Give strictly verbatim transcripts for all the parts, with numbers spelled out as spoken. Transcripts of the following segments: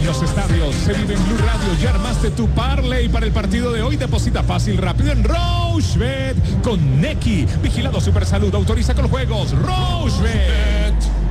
los estadios, se vive en Blue Radio. Ya armaste tu parlay para el partido de hoy. Deposita fácil, rápido en Rochebet con Neki. Vigilado Supersalud, autoriza con juegos. Rochebet.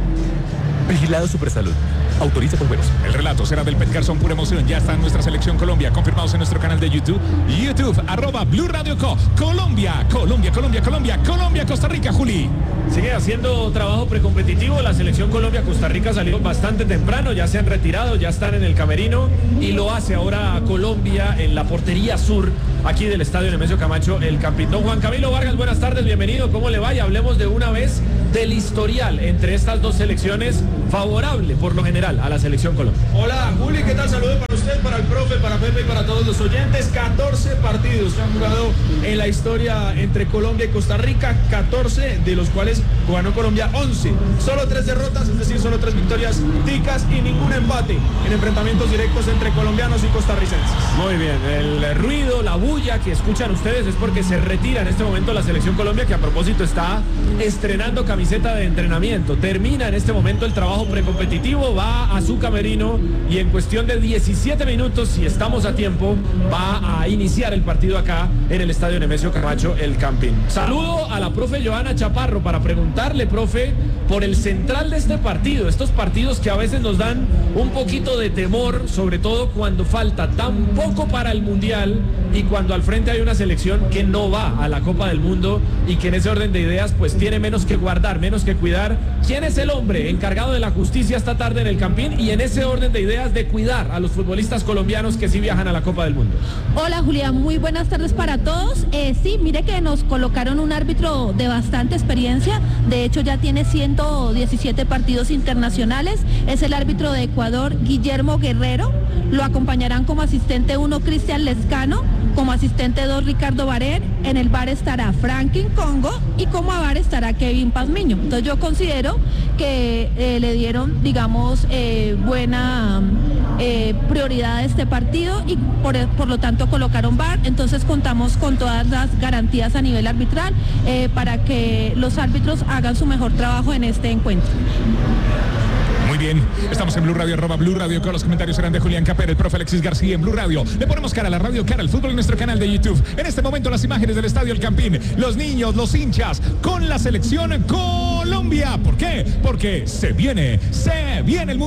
Vigilado Supersalud. Autoriza con juegos. El relato será del Pet Garzón, pura emoción. Ya está en nuestra selección Colombia. Confirmados en nuestro canal de YouTube. YouTube, arroba Blue Radio Co. Colombia, Colombia, Colombia, Colombia, Colombia, Costa Rica, Juli. Sigue haciendo trabajo precompetitivo. La selección Colombia, Costa Rica salió bastante temprano. Ya se han retirado, ya están en el camerino. Y lo hace ahora Colombia en la portería sur, aquí del estadio Nemesio Camacho, el capitán Juan Camilo Vargas. Buenas tardes, bienvenido. ¿Cómo le va? Y hablemos de una vez del historial entre estas dos selecciones, favorable por lo general a la selección Colombia. Hola Juli, ¿qué tal? Saludos para usted, para el profe, para Pepe y para todos los oyentes. catorce partidos que han jugado en la historia entre Colombia y Costa Rica, catorce de los cuales ganó Colombia once. Solo tres derrotas, es decir, solo tres victorias ticas y ningún empate en enfrentamientos directos entre colombianos y costarricenses. Muy bien, el ruido, la bulla que escuchan ustedes es porque se retira en este momento la selección Colombia, que a propósito está estrenando camiseta de entrenamiento. Termina en este momento el trabajo precompetitivo, va a su camerino y en cuestión de diecisiete minutos, si estamos a tiempo, va a iniciar el partido acá en el estadio Nemesio Camacho, el Campín. Saludo a la profe Joana Chaparro para preguntarle, profe, por el central de este partido, estos partidos que a veces nos dan un poquito de temor, sobre todo cuando falta tan poco para el Mundial y cuando al frente hay una selección que no va a la Copa del Mundo y que en ese orden de ideas pues tiene menos que guardar, menos que cuidar. ¿Quién es el hombre encargado de la justicia esta tarde en el Campín y en ese orden de ideas de cuidar a los futbolistas colombianos que sí viajan a la Copa del Mundo? Hola Julián, muy buenas tardes para todos. Eh, sí, mire que nos colocaron un árbitro de bastante experiencia, de hecho ya tiene ciento diecisiete partidos internacionales, es el árbitro de Ecuador, Guillermo Guerrero. Lo acompañarán como asistente uno Cristian Lescano, como asistente dos Ricardo Barén, en el V A R estará Franklin Congo y como a V A R estará Kevin Pazmiño. Entonces yo considero que eh, le dieron, digamos, eh, buena eh, prioridad a este partido y por, por lo tanto colocaron V A R. Entonces contamos con todas las garantías a nivel arbitral eh, para que los árbitros hagan su mejor trabajo en este encuentro. Muy bien, estamos en Blue Radio, arroba Blue Radio, con los comentarios serán de Julián Caper, el profe Alexis García en Blue Radio. Le ponemos cara a la radio, cara al fútbol en nuestro canal de YouTube. En este momento las imágenes del estadio El Campín, los niños, los hinchas, con la selección Colombia. ¿Por qué? Porque se viene, se viene el mundo.